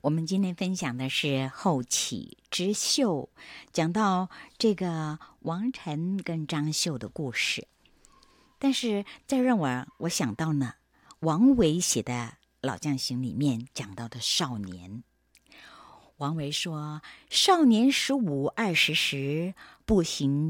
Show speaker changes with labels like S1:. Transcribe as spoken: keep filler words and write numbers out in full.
S1: 我们今天分享的是后起之秀，讲到这个王晨跟张绣的故事。但是再让我我想到呢，王维写的《老将行》里面讲到的少年。王维说：少年十五二十时，步行